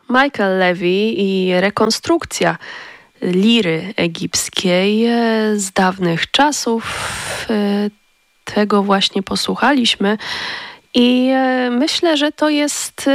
Michael Levy i rekonstrukcja liry egipskiej z dawnych czasów. Tego właśnie posłuchaliśmy i myślę, że to jest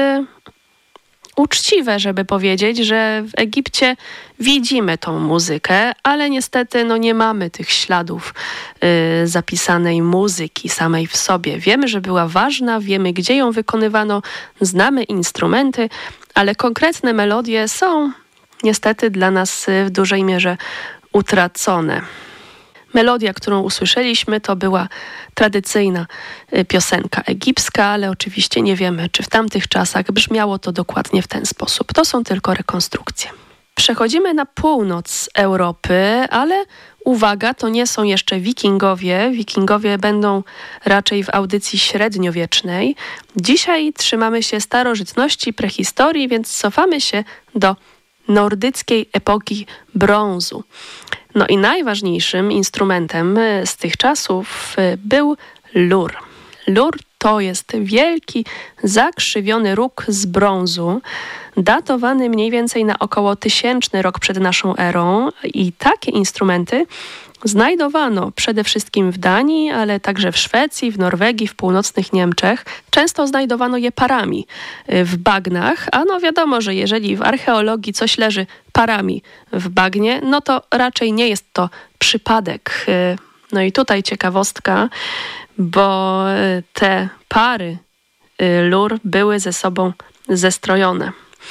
uczciwe, żeby powiedzieć, że w Egipcie widzimy tą muzykę, ale niestety nie mamy tych śladów zapisanej muzyki samej w sobie. Wiemy, że była ważna, wiemy, gdzie ją wykonywano, znamy instrumenty, ale konkretne melodie są niestety dla nas w dużej mierze utracone. Melodia, którą usłyszeliśmy, to była tradycyjna piosenka egipska, ale oczywiście nie wiemy, czy w tamtych czasach brzmiało to dokładnie w ten sposób. To są tylko rekonstrukcje. Przechodzimy na północ Europy, ale uwaga, to nie są jeszcze wikingowie. Wikingowie będą raczej w audycji średniowiecznej. Dzisiaj trzymamy się starożytności, prehistorii, więc cofamy się do nordyckiej epoki brązu. I najważniejszym instrumentem z tych czasów był lur. Lur to jest wielki, zakrzywiony róg z brązu, datowany mniej więcej na około 1000 rok przed naszą erą i takie instrumenty znajdowano przede wszystkim w Danii, ale także w Szwecji, w Norwegii, w północnych Niemczech. Często znajdowano je parami w bagnach, a wiadomo, że jeżeli w archeologii coś leży parami w bagnie, to raczej nie jest to przypadek. I tutaj ciekawostka, bo te pary lur były ze sobą zestrojone.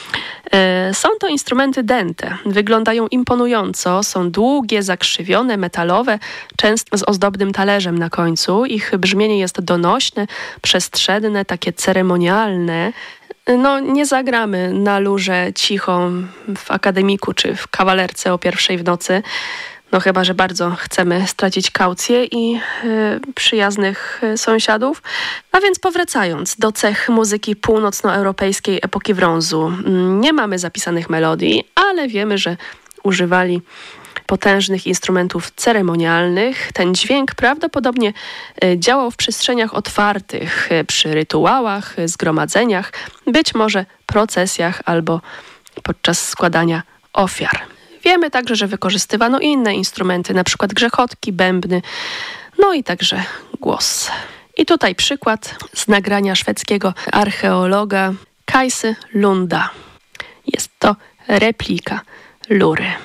Są to instrumenty dęte. Wyglądają imponująco, są długie, zakrzywione, metalowe, często z ozdobnym talerzem na końcu. Ich brzmienie jest donośne, przestrzenne, takie ceremonialne. Nie zagramy na lurze cicho w akademiku czy w kawalerce o 1:00 w nocy. Chyba że bardzo chcemy stracić kaucję i przyjaznych sąsiadów. A więc powracając do cech muzyki północnoeuropejskiej epoki brązu. Nie mamy zapisanych melodii, ale wiemy, że używali potężnych instrumentów ceremonialnych. Ten dźwięk prawdopodobnie działał w przestrzeniach otwartych, przy rytuałach, zgromadzeniach, być może procesjach albo podczas składania ofiar. Wiemy także, że wykorzystywano inne instrumenty, na przykład grzechotki, bębny, i także głos. I tutaj przykład z nagrania szwedzkiego archeologa Kajsy Lunda. Jest to replika lury.